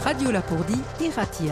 Radio Lapourdie et Ratia.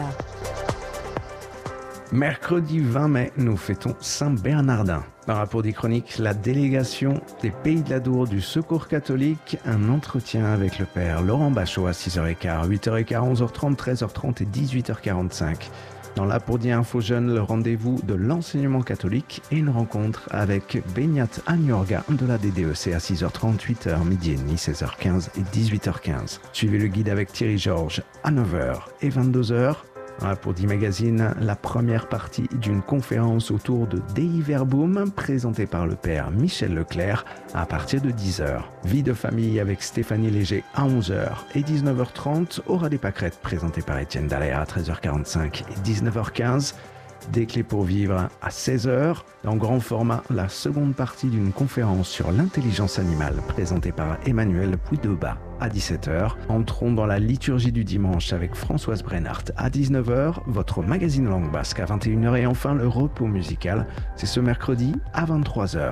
Mercredi 20 mai, nous fêtons Saint-Bernardin. Par rapport des chroniques, la délégation des Pays de l'Adour du Secours catholique, un entretien avec le père Laurent Bachot à 6h15, 8h15, 11h30, 13h30 et 18h45. Dans Lapourdie Info Jeune, le rendez-vous de l'enseignement catholique et une rencontre avec Benyat Agnorga de la DDEC à 6h30, 8h, midi et demi, 16h15 et 18h15. Suivez le guide avec Thierry Georges à 9h et 22h. Dans Lapourdie Magazine, la première partie d'une conférence autour de Dei Verbum présentée par le père Michel Leclerc à partir de 10h. Vie de famille avec Stéphanie Léger à 11h et 19h30. Aura des pâquerettes présentées par Étienne Dallaire à 13h45 et 19h15. Des clés pour vivre à 16h. Dans grand format, la seconde partie d'une conférence sur l'intelligence animale présentée par Emmanuel Puydeba à 17h. Entrons dans la liturgie du dimanche avec Françoise Brennart à 19h, votre magazine langue basque à 21h et enfin le repos musical, c'est ce mercredi à 23h.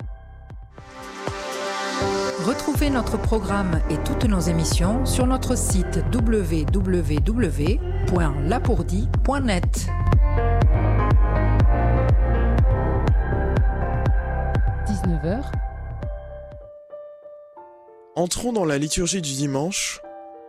Retrouvez notre programme et toutes nos émissions sur notre site www.lapourdie.net. 19h. Entrons dans la liturgie du dimanche,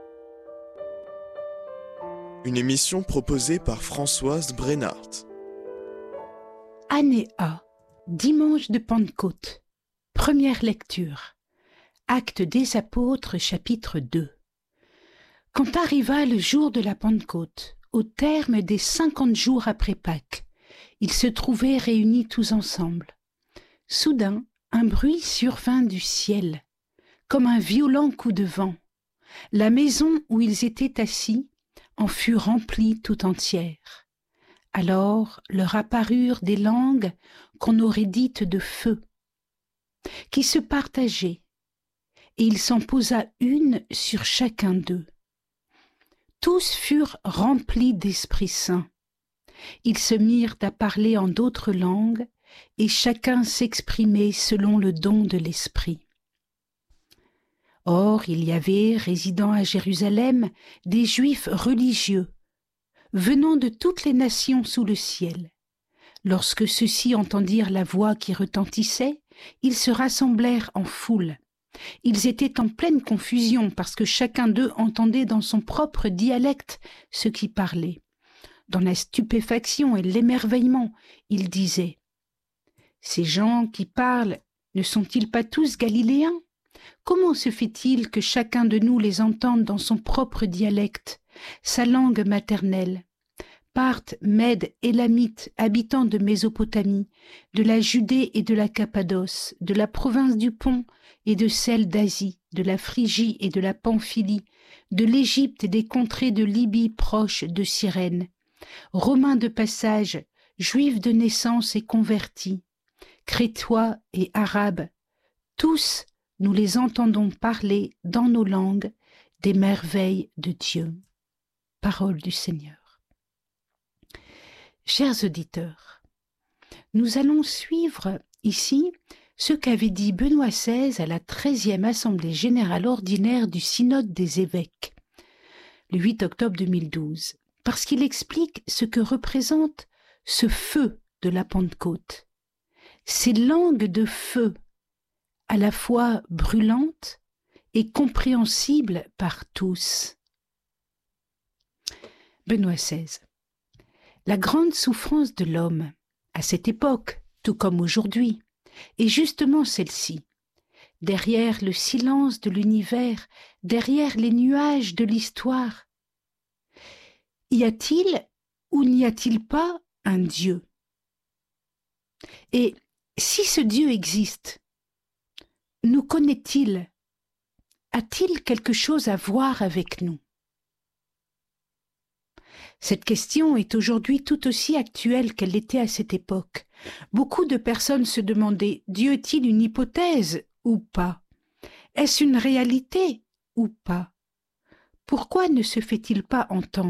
une émission proposée par Françoise Brennart. Année A, dimanche de Pentecôte, première lecture, Actes des Apôtres, chapitre 2. Quand arriva le jour de la Pentecôte, au terme des 50 jours après Pâques, ils se trouvaient réunis tous ensemble. Soudain, un bruit survint du ciel, comme un violent coup de vent. La maison où ils étaient assis en fut remplie tout entière. Alors leur apparurent des langues qu'on aurait dites de feu, qui se partageaient, et il s'en posa une sur chacun d'eux. Tous furent remplis d'Esprit Saint. Ils se mirent à parler en d'autres langues, et chacun s'exprimait selon le don de l'Esprit. Or, il y avait, résidant à Jérusalem, des Juifs religieux, venant de toutes les nations sous le ciel. Lorsque ceux-ci entendirent la voix qui retentissait, ils se rassemblèrent en foule. Ils étaient en pleine confusion parce que chacun d'eux entendait dans son propre dialecte ce qui parlait. Dans la stupéfaction et l'émerveillement, ils disaient « Ces gens qui parlent ne sont-ils pas tous galiléens ? Comment se fait-il que chacun de nous les entende dans son propre dialecte, sa langue maternelle ? Parthes, Mèdes, Élamites, habitants de Mésopotamie, de la Judée et de la Cappadoce, de la province du Pont et de celle d'Asie, de la Phrygie et de la Pamphylie, de l'Égypte et des contrées de Libye proches de Cyrène, Romains de passage, Juifs de naissance et convertis, Crétois et Arabes, tous nous les entendons parler dans nos langues des merveilles de Dieu. Parole du Seigneur. Chers auditeurs, nous allons suivre ici ce qu'avait dit Benoît XVI à la 13e Assemblée générale ordinaire du Synode des évêques, le 8 octobre 2012, parce qu'il explique ce que représente ce feu de la Pentecôte. Ces langues de feu, à la fois brûlantes et compréhensibles par tous. Benoît XVI. La grande souffrance de l'homme, à cette époque, tout comme aujourd'hui, est justement celle-ci. Derrière le silence de l'univers, derrière les nuages de l'histoire, y a-t-il ou n'y a-t-il pas un Dieu ? Et si ce Dieu existe, nous connaît-il ? A-t-il quelque chose à voir avec nous ? Cette question est aujourd'hui tout aussi actuelle qu'elle l'était à cette époque. Beaucoup de personnes se demandaient, Dieu est-il une hypothèse ou pas ? Est-ce une réalité ou pas ? Pourquoi ne se fait-il pas entendre ?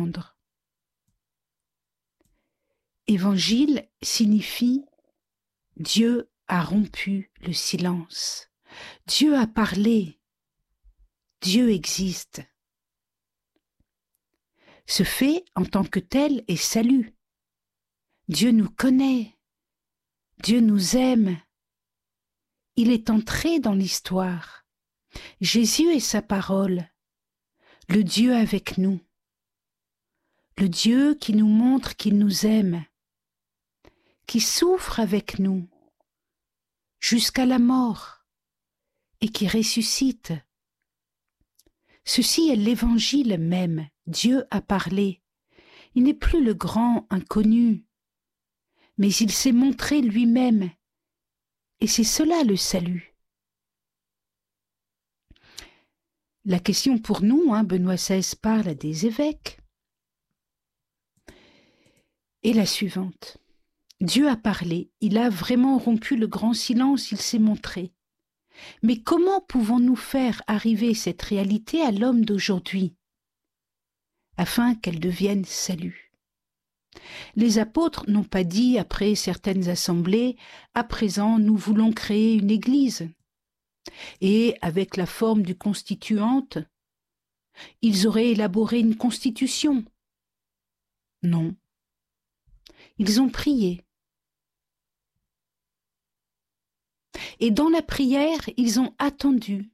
Évangile signifie Dieu a rompu le silence. Dieu a parlé. Dieu existe. Ce fait, en tant que tel, est salut. Dieu nous connaît. Dieu nous aime. Il est entré dans l'histoire. Jésus est sa parole, le Dieu avec nous, le Dieu qui nous montre qu'il nous aime, qui souffre avec nous jusqu'à la mort et qui ressuscite. Ceci est l'évangile même. Dieu a parlé. Il n'est plus le grand inconnu, mais il s'est montré lui-même, et c'est cela le salut. La question pour nous, Benoît XVI parle à des évêques, est la suivante. Dieu a parlé, il a vraiment rompu le grand silence, il s'est montré. Mais comment pouvons-nous faire arriver cette réalité à l'homme d'aujourd'hui, afin qu'elle devienne salut? Les apôtres n'ont pas dit, après certaines assemblées, « À présent, nous voulons créer une église ». Et avec la forme du constituante, ils auraient élaboré une constitution. Non. Ils ont prié. Et dans la prière, ils ont attendu,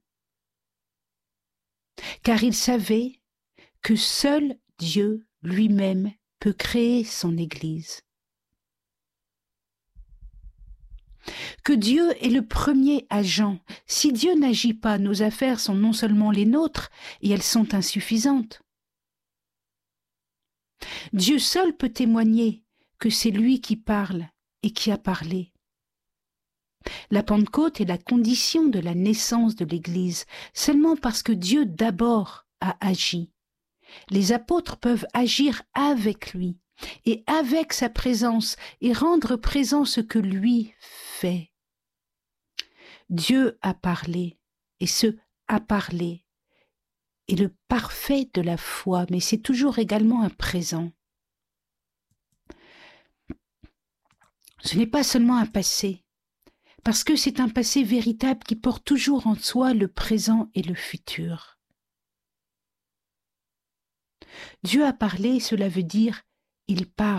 car ils savaient que seul Dieu lui-même peut créer son Église. Que Dieu est le premier agent. Si Dieu n'agit pas, nos affaires sont non seulement les nôtres, et elles sont insuffisantes. Dieu seul peut témoigner que c'est lui qui parle et qui a parlé. La Pentecôte est la condition de la naissance de l'Église, seulement parce que Dieu d'abord a agi. Les apôtres peuvent agir avec lui et avec sa présence et rendre présent ce que lui fait. Dieu a parlé, et ce « a parlé » est le parfait de la foi, mais c'est toujours également un présent. Ce n'est pas seulement un passé, parce que c'est un passé véritable qui porte toujours en soi le présent et le futur. Dieu a parlé, cela veut dire « il parle ».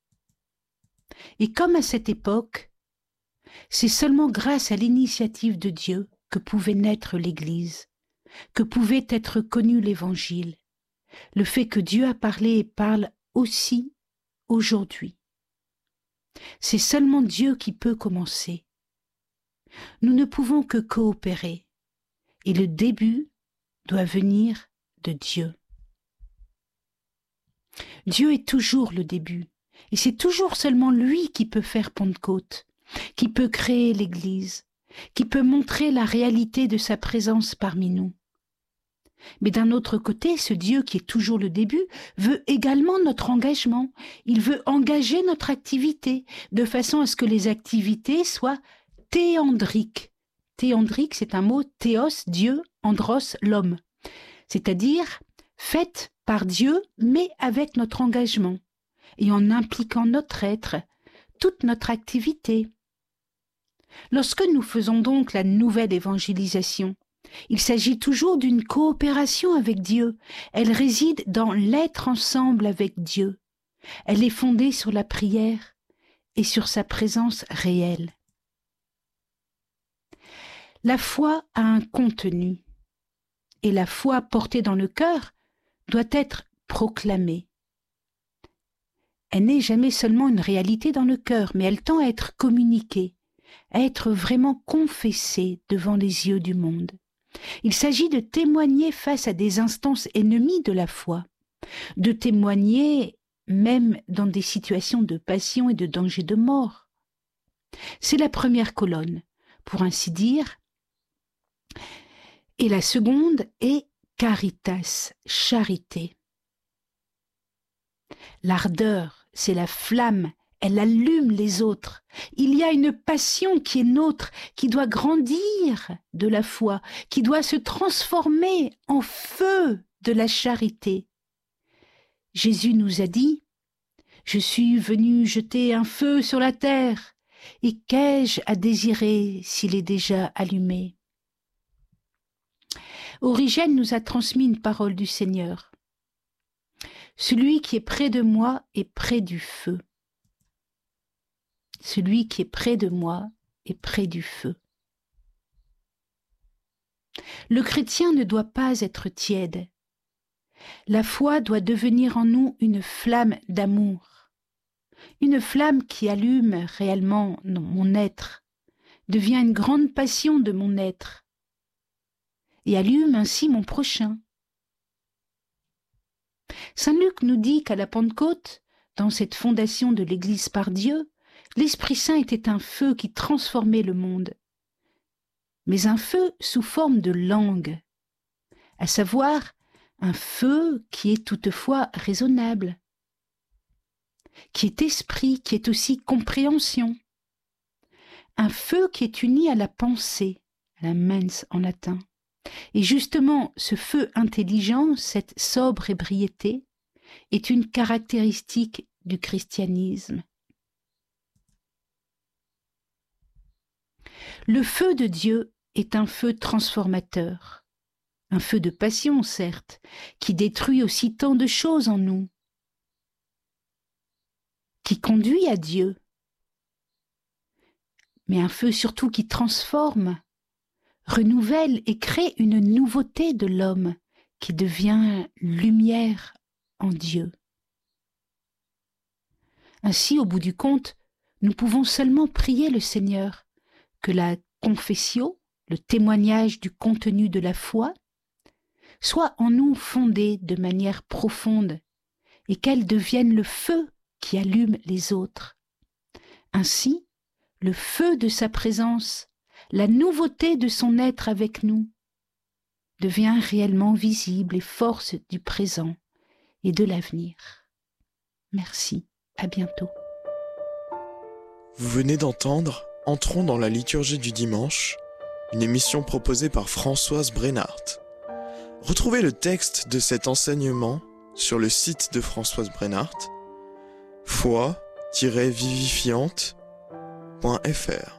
Et comme à cette époque, c'est seulement grâce à l'initiative de Dieu que pouvait naître l'Église, que pouvait être connu l'Évangile, le fait que Dieu a parlé et parle aussi aujourd'hui. C'est seulement Dieu qui peut commencer. Nous ne pouvons que coopérer, et le début doit venir de Dieu. Dieu est toujours le début, et c'est toujours seulement lui qui peut faire Pentecôte, qui peut créer l'Église, qui peut montrer la réalité de sa présence parmi nous. Mais d'un autre côté, ce Dieu qui est toujours le début veut également notre engagement. Il veut engager notre activité, de façon à ce que les activités soient théandriques. Théandrique, c'est un mot, théos, Dieu, andros, l'homme. C'est-à-dire faites par Dieu, mais avec notre engagement, et en impliquant notre être, toute notre activité. Lorsque nous faisons donc la nouvelle évangélisation, il s'agit toujours d'une coopération avec Dieu. Elle réside dans l'être ensemble avec Dieu. Elle est fondée sur la prière et sur sa présence réelle. La foi a un contenu, et la foi portée dans le cœur doit être proclamée. Elle n'est jamais seulement une réalité dans le cœur, mais elle tend à être communiquée, à être vraiment confessée devant les yeux du monde. Il s'agit de témoigner face à des instances ennemies de la foi, de témoigner même dans des situations de passion et de danger de mort. C'est la première colonne, pour ainsi dire, et la seconde est caritas, charité. L'ardeur, c'est la flamme, elle allume les autres. Il y a une passion qui est nôtre, qui doit grandir de la foi, qui doit se transformer en feu de la charité. Jésus nous a dit « Je suis venu jeter un feu sur la terre, et qu'ai-je à désirer s'il est déjà allumé ?» Origène nous a transmis une parole du Seigneur. Celui qui est près de moi est près du feu. Celui qui est près de moi est près du feu. Le chrétien ne doit pas être tiède. La foi doit devenir en nous une flamme d'amour, une flamme qui allume réellement mon être, devient une grande passion de mon être et allume ainsi mon prochain. Saint Luc nous dit qu'à la Pentecôte, dans cette fondation de l'Église par Dieu, l'Esprit Saint était un feu qui transformait le monde, mais un feu sous forme de langue, à savoir un feu qui est toutefois raisonnable, qui est esprit, qui est aussi compréhension, un feu qui est uni à la pensée, à la mens en latin. Et justement, ce feu intelligent, cette sobre ébriété, est une caractéristique du christianisme. Le feu de Dieu est un feu transformateur, un feu de passion, certes, qui détruit aussi tant de choses en nous, qui conduit à Dieu, mais un feu surtout qui transforme, renouvelle et crée une nouveauté de l'homme qui devient lumière en Dieu. Ainsi, au bout du compte, nous pouvons seulement prier le Seigneur que la confessio, le témoignage du contenu de la foi, soit en nous fondée de manière profonde et qu'elle devienne le feu qui allume les autres. Ainsi, le feu de sa présence, la nouveauté de son être avec nous, devient réellement visible et force du présent et de l'avenir. Merci, à bientôt. Vous venez d'entendre Entrons dans la liturgie du dimanche, une émission proposée par Françoise Brennart. Retrouvez le texte de cet enseignement sur le site de Françoise Brennart, foi-vivifiante.fr.